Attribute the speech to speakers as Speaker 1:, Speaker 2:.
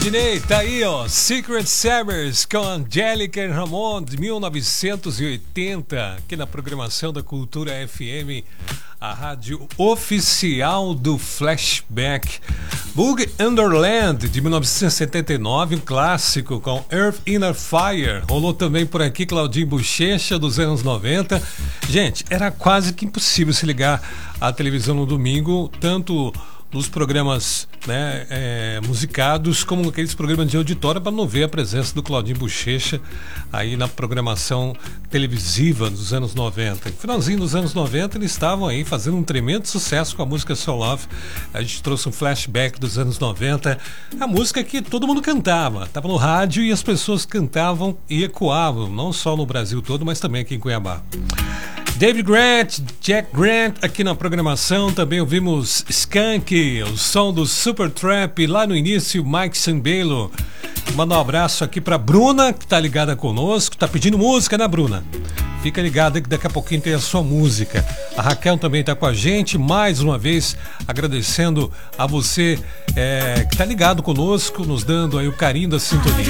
Speaker 1: Sidney, tá aí, ó, Secret Savers com Angélica e Ramon de 1980, aqui na programação da Cultura FM, a rádio oficial do Flashback. Bug Underland de 1979, um clássico com Earth, Inner Fire. Rolou também por aqui Claudinho Bochecha dos anos 90. Gente, era quase que impossível se ligar à televisão no domingo, tanto nos programas, né, musicados, como aqueles programas de auditório, para não ver a presença do Claudinho Bochecha aí na programação televisiva dos anos 90. No finalzinho dos anos 90 eles estavam aí fazendo um tremendo sucesso com a música Soul Love. A gente trouxe um flashback dos anos 90, a música que todo mundo cantava, estava no rádio e as pessoas cantavam e ecoavam, não só no Brasil todo, mas também aqui em Cuiabá. David Grant, Jack Grant aqui na programação. Também ouvimos Skank, o som do Supertramp, lá no início Mike Sambello. Manda um abraço aqui pra Bruna, que tá ligada conosco, tá pedindo música, né, Bruna? Fica ligada que daqui a pouquinho tem a sua música. A Raquel também tá com a gente, mais uma vez agradecendo a você que tá ligado conosco, nos dando aí o carinho da sintonia.